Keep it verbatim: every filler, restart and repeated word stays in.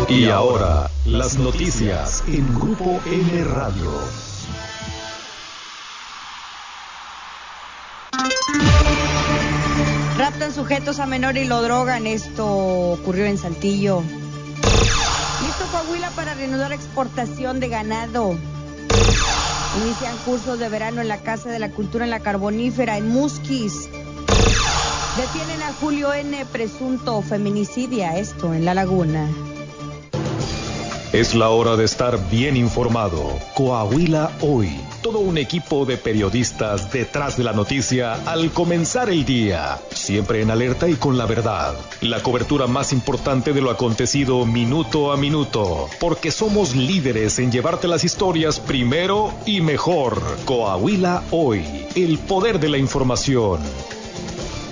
Y ahora, las noticias en Grupo M Radio. Raptan sujetos a menor y lo drogan. Esto ocurrió en Saltillo. Listo Coahuila para reanudar exportación de ganado. Inician cursos de verano en la Casa de la Cultura en la Carbonífera, en Musquis. Detienen a Julio N., presunto feminicidia, esto en La Laguna. Es la hora de estar bien informado. Coahuila Hoy. Todo un equipo de periodistas detrás de la noticia al comenzar el día. Siempre en alerta y con la verdad. La cobertura más importante de lo acontecido minuto a minuto. Porque somos líderes en llevarte las historias primero y mejor. Coahuila Hoy. El poder de la información.